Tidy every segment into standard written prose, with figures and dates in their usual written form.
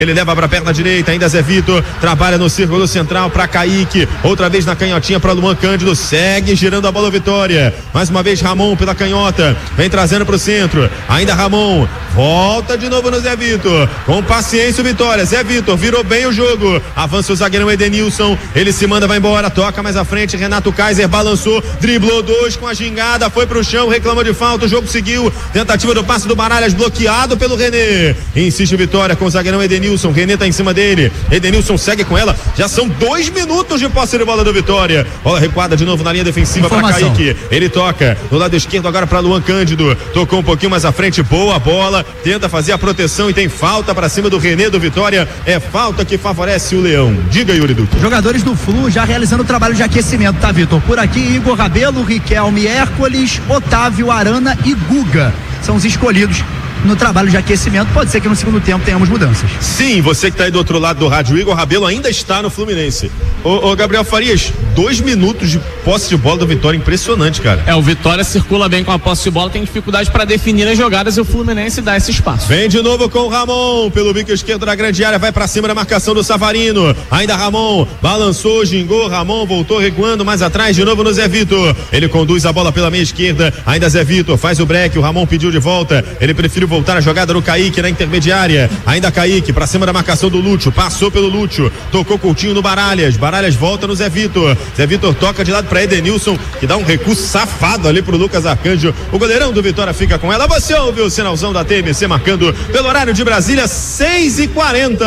Ele leva para a perna direita, ainda Zé Vitor, trabalha no círculo central para Kaique, outra vez na canhotinha para Luan Cândido, segue girando a bola Vitória, mais uma vez Ramon pela canhota, vem trazendo para o centro, ainda Ramon, volta de novo no Zé Vitor, com paciência o Vitória, Zé Vitor virou bem o jogo, avança o zagueirão Edenilson, ele se manda, vai embora, toca mais à frente, Renato Kaiser balançou, driblou 2 com a gingada, foi pro chão, reclama de falta, o jogo seguiu, tentativa do passe do Baralhas, bloqueado pelo René, insiste Vitória com o zagueirão Edenilson, René tá em cima dele, Edenilson segue com ela, já são 2 minutos de posse de bola do Vitória, bola recuada de novo na linha defensiva para Kaique, ele toca do lado esquerdo agora para Luan Cândido, tocou um pouquinho mais à frente, boa bola, tenta fazer a proteção e tem falta para cima do René do Vitória, é falta que favorece o Leão. Diga, Yuri Duque. Jogadores do Flu já realizando o trabalho de aquecimento, tá, Vitor? Por aqui, Igor Rabelo, Riquelme, Hércules, Otávio, Arana e Guga são os escolhidos no trabalho de aquecimento. Pode ser que no segundo tempo tenhamos mudanças. Sim, você que está aí do outro lado do rádio, o Igor Rabelo ainda está no Fluminense. Ô Gabriel Farias, 2 minutos de posse de bola do Vitória, impressionante, cara. O Vitória circula bem com a posse de bola, tem dificuldade para definir as jogadas e o Fluminense dá esse espaço. Vem de novo com o Ramon, pelo bico esquerdo da grande área, vai para cima da marcação do Savarino, ainda Ramon, balançou, gingou, Ramon voltou recuando mais atrás, de novo no Zé Vitor, ele conduz a bola pela meia esquerda, ainda Zé Vitor, faz o break, o Ramon pediu de volta, ele preferiu voltar a jogada no Kaique na intermediária, ainda Kaique pra cima da marcação do Lúcio, passou pelo Lúcio, tocou Coutinho no Baralhas volta no Zé Vitor toca de lado pra Edenilson, que dá um recuo safado ali pro Lucas Arcanjo, o goleirão do Vitória fica com ela, você ouviu o sinalzão da TMC marcando pelo horário de Brasília, 6h40.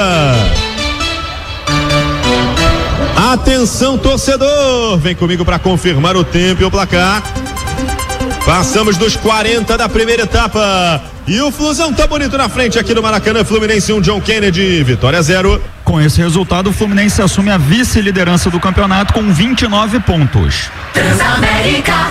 Atenção, torcedor, vem comigo para confirmar o tempo e o placar. Passamos dos 40 da primeira etapa e o Flusão tá bonito na frente aqui no Maracanã. Fluminense 1, John Kennedy, Vitória 0. Com esse resultado, o Fluminense assume a vice-liderança do campeonato com 29 pontos. Transamérica,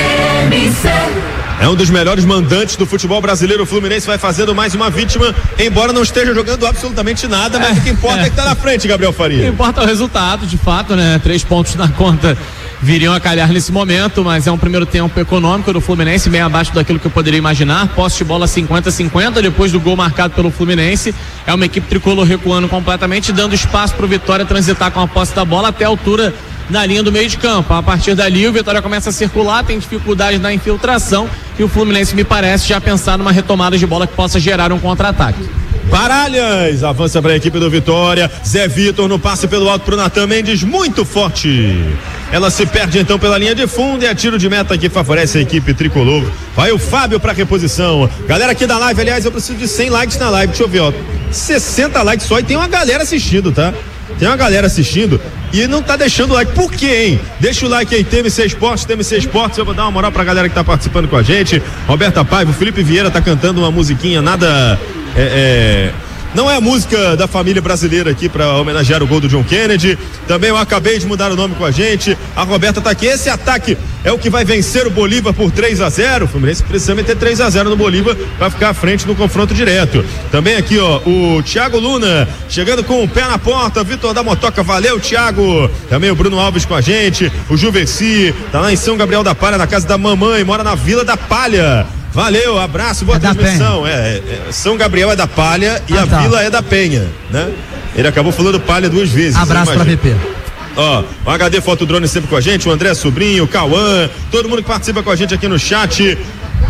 TMC. É um dos melhores mandantes do futebol brasileiro. O Fluminense vai fazendo mais uma vítima, embora não esteja jogando absolutamente nada, mas o que importa é que tá na frente, Gabriel Faria. O que importa é o resultado, de fato, né? 3 pontos na conta viriam a calhar nesse momento, mas é um primeiro tempo econômico do Fluminense, bem abaixo daquilo que eu poderia imaginar. Posse de bola 50-50, depois do gol marcado pelo Fluminense. É uma equipe tricolor recuando completamente, dando espaço pro Vitória transitar com a posse da bola até a altura na linha do meio de campo. A partir dali o Vitória começa a circular, tem dificuldade na infiltração e o Fluminense, me parece, já pensar numa retomada de bola que possa gerar um contra-ataque. Baralhas avança para a equipe do Vitória, Zé Vitor no passe pelo alto pro Natan Mendes, muito forte, ela se perde então pela linha de fundo e é tiro de meta que favorece a equipe tricolor. Vai o Fábio para reposição. Galera aqui da live, aliás, eu preciso de 100 likes na live, deixa eu ver, ó, 60 likes só e tem uma galera assistindo, tá? Tem uma galera assistindo e não tá deixando o like. Por quê, hein? Deixa o like aí, TMC Esportes. Eu vou dar uma moral pra galera que tá participando com a gente. Roberta Paiva, o Felipe Vieira tá cantando uma musiquinha nada... Não é a música da família brasileira aqui para homenagear o gol do John Kennedy. Também eu acabei de mudar o nome com a gente. A Roberta tá aqui. Esse ataque é o que vai vencer o Bolívar por 3-0. O Fluminense precisa meter 3-0 no Bolívar para ficar à frente no confronto direto. Também aqui, ó, o Thiago Luna chegando com o pé na porta. Vitor da Motoca, valeu, Thiago. Também o Bruno Alves com a gente. O Juverci tá lá em São Gabriel da Palha, na casa da mamãe, mora na Vila da Palha. Valeu, abraço, boa transmissão. São Gabriel é da Palha e a Vila é da Penha, né? Ele acabou falando Palha 2 vezes. Abraço pra VP. Ó, o HD Fotodrone sempre com a gente, o André Sobrinho, o Cauã, todo mundo que participa com a gente aqui no chat.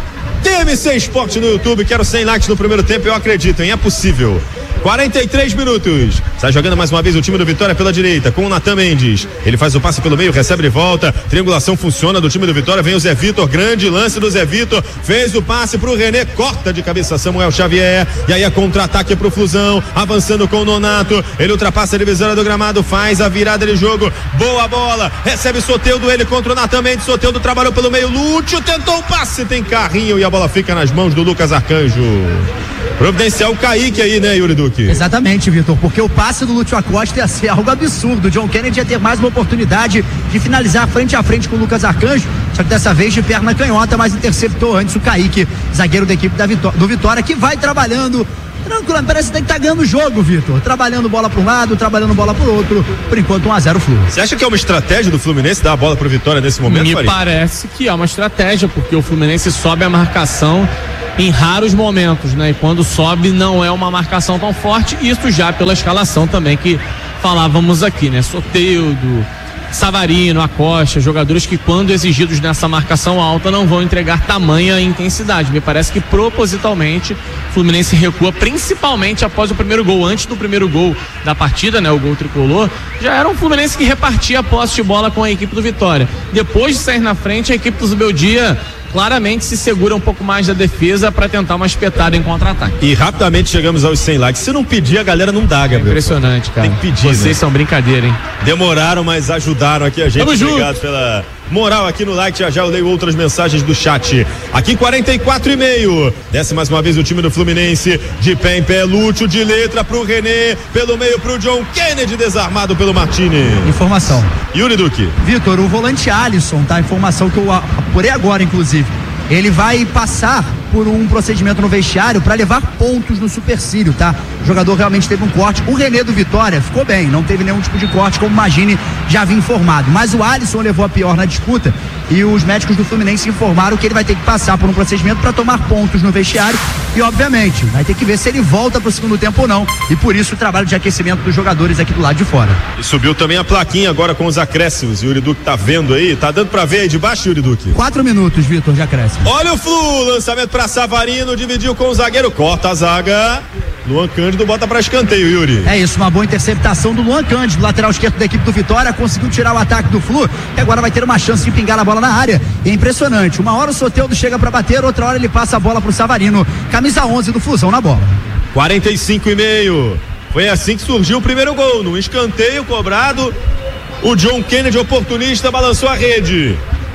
TMC Esporte no YouTube, quero 100 likes no primeiro tempo, eu acredito, hein? É possível. 43 minutos. Sai jogando mais uma vez o time do Vitória pela direita com o Natan Mendes. Ele faz o passe pelo meio, recebe de volta. Triangulação funciona do time do Vitória. Vem o Zé Vitor, grande lance do Zé Vitor. Fez o passe pro René, corta de cabeça Samuel Xavier. E aí a contra-ataque pro Flusão. Avançando com o Nonato. Ele ultrapassa a divisória do gramado, faz a virada de jogo. Boa bola. Recebe Soteldo, ele contra o Natan Mendes. Soteldo trabalhou pelo meio. Lúcio tentou o passe, tem carrinho e a bola fica nas mãos do Lucas Arcanjo. Providencial o Kaique aí, né, Yuri Duque? Exatamente, Vitor, porque o passe do Lúcio Acosta ia ser algo absurdo. O John Kennedy ia ter mais uma oportunidade de finalizar frente a frente com o Lucas Arcanjo, só que dessa vez de perna canhota, mas interceptou antes o Kaique, zagueiro da equipe do Vitória, que vai trabalhando tranquilo, parece que tá ganhando o jogo, Vitor, trabalhando bola para um lado, trabalhando bola pro outro, por enquanto 1-0 Fluminense. Você acha que é uma estratégia do Fluminense dar a bola pro Vitória nesse momento, Me parece que é uma estratégia, porque o Fluminense sobe a marcação em raros momentos, né? E quando sobe não é uma marcação tão forte, isso já pela escalação também que falávamos aqui, né? Soteldo, Savarino, Acosta, jogadores que quando exigidos nessa marcação alta não vão entregar tamanha intensidade. Me parece que propositalmente o Fluminense recua, principalmente após o primeiro gol. Antes do primeiro gol da partida, né, o gol tricolor, já era um Fluminense que repartia a posse de bola com a equipe do Vitória. Depois de sair na frente, a equipe do Zubeldia claramente se segura um pouco mais da defesa para tentar uma espetada em contra-ataque. E rapidamente chegamos aos 100 likes. Se não pedir, a galera não dá, Gabriel. Impressionante, cara. Tem que pedir, Vocês são brincadeira, hein? Demoraram, mas ajudaram aqui a gente. Tamo Obrigado junto. pela moral aqui no like. Já eu leio outras mensagens do chat. Aqui 44,5. Desce mais uma vez o time do Fluminense. De pé em pé, Lúcio de letra pro René. Pelo meio pro John Kennedy, desarmado pelo Martini. Informação. Yuri Duque. Vitor, o volante Alisson, tá? Informação que eu apurei agora, inclusive. Ele vai passar por um procedimento no vestiário para levar pontos no supercílio, tá? O jogador realmente teve um corte. O René do Vitória ficou bem, não teve nenhum tipo de corte, como o Magini já havia informado. Mas o Alisson levou a pior na disputa e os médicos do Fluminense informaram que ele vai ter que passar por um procedimento para tomar pontos no vestiário e, obviamente, vai ter que ver se ele volta pro segundo tempo ou não. E por isso o trabalho de aquecimento dos jogadores aqui do lado de fora. E subiu também a plaquinha agora com os acréscimos. Yuri Duque tá vendo aí? Tá dando pra ver aí de baixo, Yuri Duque? 4 minutos, Vitor, de acréscimo. Olha o Flu, lançamento pra Savarino, dividiu com o zagueiro, corta a zaga. Luan Cândido bota pra escanteio, Yuri. É isso, uma boa interceptação do Luan Cândido, lateral esquerdo da equipe do Vitória, conseguiu tirar o ataque do Flu, e agora vai ter uma chance de pingar a bola na área. É impressionante, uma hora o Soteldo chega pra bater, outra hora ele passa a bola pro Savarino, camisa 11 do Flusão na bola. 45,5. Foi assim que surgiu o primeiro gol, num escanteio cobrado. O John Kennedy, oportunista, balançou a rede.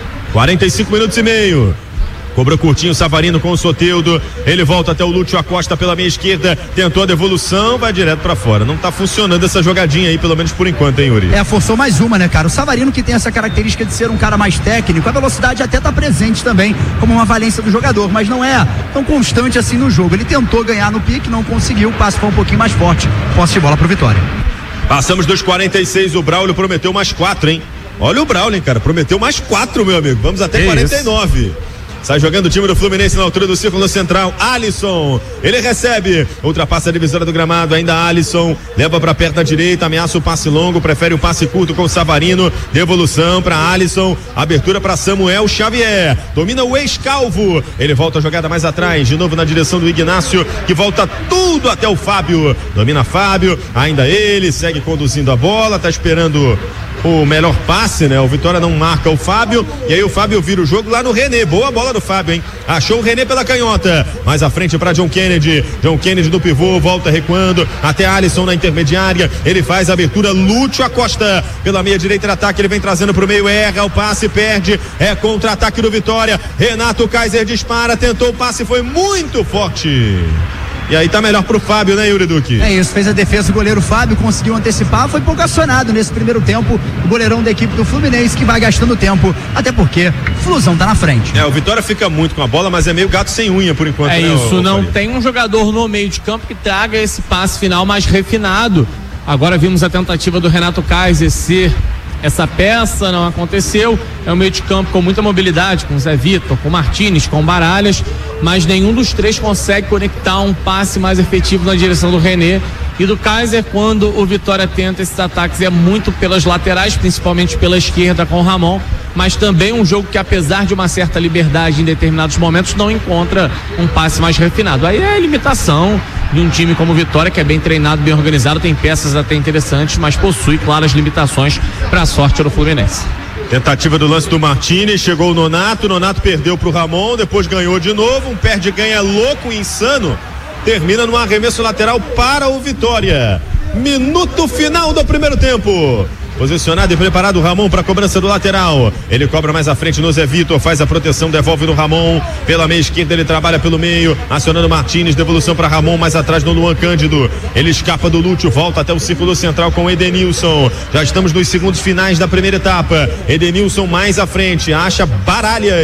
45 minutos e meio. Cobrou curtinho o Savarino com o Soteldo. Ele volta até o Lúcio Acosta pela meia esquerda. Tentou a devolução, vai direto pra fora. Não tá funcionando essa jogadinha aí, pelo menos por enquanto, hein, Yuri? Forçou mais uma, né, cara? O Savarino, que tem essa característica de ser um cara mais técnico, a velocidade até tá presente também, como uma valência do jogador, mas não é tão constante assim no jogo. Ele tentou ganhar no pique, não conseguiu, o passe foi um pouquinho mais forte. Posse de bola pro Vitória. Passamos dos 46, o Braulio prometeu mais 4, hein? Olha o Braulio, cara, prometeu mais 4, meu amigo. Vamos até 49. Isso. Sai jogando o time do Fluminense na altura do círculo central. Alisson, ele recebe, ultrapassa a divisória do gramado, ainda Alisson, leva pra perto da direita, ameaça o passe longo, prefere o passe curto com o Savarino, devolução pra Alisson, abertura pra Samuel Xavier, domina o ex-calvo, ele volta a jogada mais atrás, de novo na direção do Ignácio, que volta tudo até o Fábio, domina Fábio, ainda ele, segue conduzindo a bola, tá esperando o melhor passe, né? O Vitória não marca o Fábio, e aí o Fábio vira o jogo lá no René. Boa bola do Fábio, hein? Achou o René pela canhota, mais à frente para John Kennedy. John Kennedy do pivô, volta recuando até Alisson na intermediária. Ele faz a abertura, Lúcio Acosta pela meia direita de ataque, ele vem trazendo pro meio, erra o passe, perde, é contra-ataque do Vitória. Renato Kaiser dispara, tentou o passe, foi muito forte. E aí tá melhor pro Fábio, né, Yuri Duque? É isso, fez a defesa do goleiro Fábio, conseguiu antecipar, foi pouco acionado nesse primeiro tempo, o goleirão da equipe do Fluminense, que vai gastando tempo, até porque o Flusão tá na frente. O Vitória fica muito com a bola, mas é meio gato sem unha por enquanto. É né, isso, não tem um jogador no meio de campo que traga esse passe final mais refinado. Agora vimos a tentativa do Renato Kaiser ser essa peça, não aconteceu. É um meio de campo com muita mobilidade, com o Zé Vitor, com o Martínez, com o Baralhas, mas nenhum dos três consegue conectar um passe mais efetivo na direção do René e do Kaiser. Quando o Vitória tenta esses ataques é muito pelas laterais, principalmente pela esquerda com o Ramon, mas também um jogo que, apesar de uma certa liberdade em determinados momentos, não encontra um passe mais refinado. Aí é a limitação de um time como o Vitória, que é bem treinado, bem organizado, tem peças até interessantes, mas possui claras limitações para a sorte do Fluminense. Tentativa do lance do Martini, chegou o Nonato perdeu pro Ramon, depois ganhou de novo, um perde-ganha louco, insano, termina num arremesso lateral para o Vitória. Minuto final do primeiro tempo. Posicionado e preparado o Ramon para a cobrança do lateral. Ele cobra mais à frente no Zé Vitor, faz a proteção, devolve no Ramon. Pela meia esquerda ele trabalha pelo meio, acionando Martínez, devolução para Ramon, mais atrás no Luan Cândido. Ele escapa do Lúcio, volta até o círculo central com Edenilson. Já estamos nos segundos finais da primeira etapa. Edenilson mais à frente, acha Baralhas.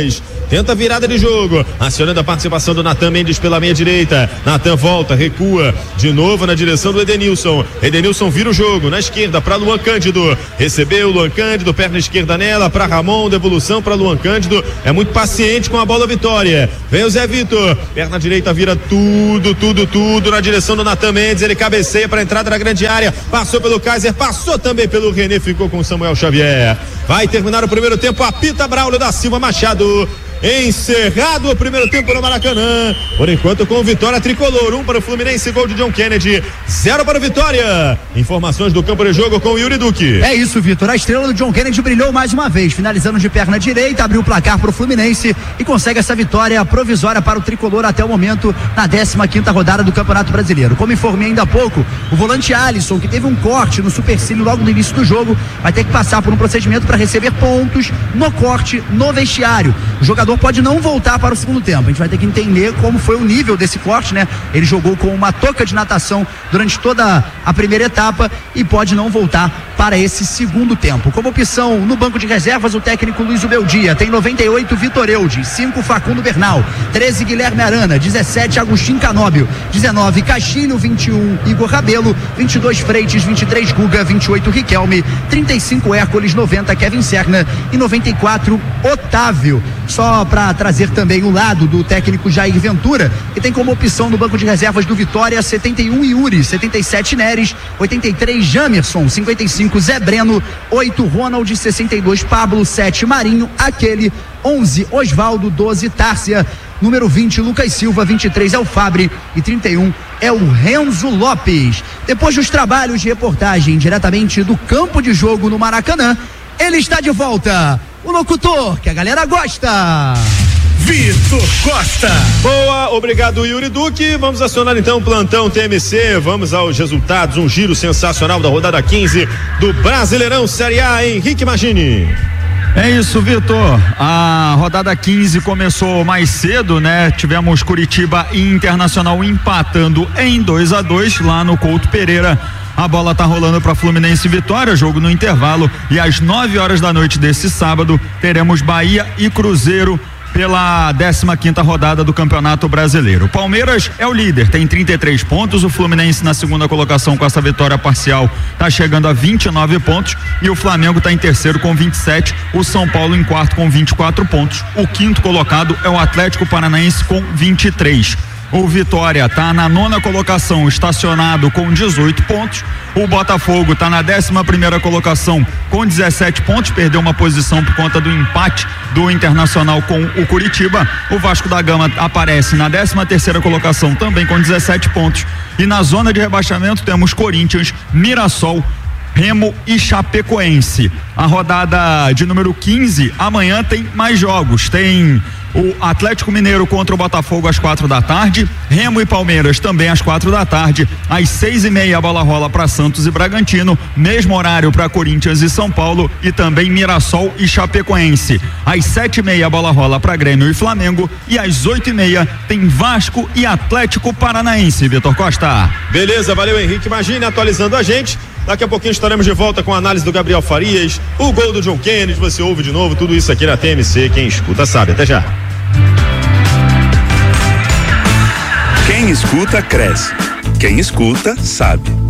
tenta a virada de jogo, acionando a participação do Natan Mendes pela meia direita. Natan volta, recua, de novo na direção do Edenilson. Edenilson vira o jogo, na esquerda para Luan Cândido, recebeu o Luan Cândido, perna esquerda nela, para Ramon, devolução para Luan Cândido, é muito paciente com a bola, Vitória. Vem o Zé Vitor, perna direita vira tudo na direção do Natan Mendes, ele cabeceia para a entrada da grande área, passou pelo Kaiser, passou também pelo René, ficou com o Samuel Xavier. Vai terminar o primeiro tempo, apita Braulio da Silva Machado. Encerrado o primeiro tempo no Maracanã, por enquanto com vitória tricolor, 1 para o Fluminense, gol de John Kennedy, 0 para o Vitória. Informações do campo de jogo com o Yuri Duque. É isso, Vitor, a estrela do John Kennedy brilhou mais uma vez, finalizando de perna direita, abriu o placar para o Fluminense e consegue essa vitória provisória para o tricolor até o momento na 15ª rodada do Campeonato Brasileiro. Como informei ainda há pouco, o volante Alisson, que teve um corte no supercílio logo no início do jogo, vai ter que passar por um procedimento para receber pontos no corte no vestiário. O jogador pode não voltar para o segundo tempo. A gente vai ter que entender como foi o nível desse corte, né? Ele jogou com uma touca de natação durante toda a primeira etapa e pode não voltar para esse segundo tempo. Como opção no banco de reservas, o técnico Luiz Ubeldia tem 98 Vitor Eudes, 5 Facundo Bernal, 13 Guilherme Arana, 17 Agostinho Canóbio, 19 Castilho, 21 Igor Rabelo, 22 Freitas, 23 Guga, 28 Riquelme, 35 Hércules, 90 Kevin Serna e 94 Otávio. Só para trazer também o lado do técnico Jair Ventura, que tem como opção no banco de reservas do Vitória 71 Yuri, 77 Neres, 83 Jamerson, 55 Zé Breno, 8 Ronald, 62 Pablo, 7 Marinho, aquele 11 Osvaldo, 12 Tárcia, número 20 Lucas Silva, 23 é o Fabre e 31 é o Renzo Lopes. Depois dos trabalhos de reportagem diretamente do campo de jogo no Maracanã, ele está de volta, o locutor que a galera gosta, Vitor Costa. Boa, obrigado Yuri Duque. Vamos acionar então o plantão TMC, vamos aos resultados, um giro sensacional da rodada 15 do Brasileirão Série A, Henrique Magini. É isso, Vitor. A rodada 15 começou mais cedo, né? Tivemos Curitiba e Internacional empatando em 2-2 lá no Couto Pereira. A bola tá rolando para Fluminense e Vitória, jogo no intervalo, e às 9 horas da noite desse sábado teremos Bahia e Cruzeiro pela 15ª rodada do Campeonato Brasileiro. O Palmeiras é o líder, tem 33 pontos, o Fluminense na segunda colocação com essa vitória parcial tá chegando a 29 pontos e o Flamengo tá em terceiro com 27, o São Paulo em quarto com 24 pontos. O quinto colocado é o Atlético Paranaense com 23. O Vitória tá na 9ª colocação, estacionado com 18 pontos. O Botafogo tá na 11ª colocação com 17 pontos, perdeu uma posição por conta do empate do Internacional com o Curitiba. O Vasco da Gama aparece na 13ª colocação também com 17 pontos. E na zona de rebaixamento temos Corinthians, Mirassol, Remo e Chapecoense. A rodada de número 15, amanhã tem mais jogos. Tem o Atlético Mineiro contra o Botafogo às 4 da tarde, Remo e Palmeiras também às 4 da tarde, às 6:30 a bola rola para Santos e Bragantino, mesmo horário para Corinthians e São Paulo, e também Mirassol e Chapecoense. Às 7:30 a bola rola para Grêmio e Flamengo, e às 8:30 tem Vasco e Atlético Paranaense. Vitor Costa. Beleza, valeu Henrique. Imagine atualizando a gente. Daqui a pouquinho estaremos de volta com a análise do Gabriel Farias, o gol do John Kennedy, você ouve de novo tudo isso aqui na TMC, quem escuta sabe. Até já. Quem escuta cresce, quem escuta sabe.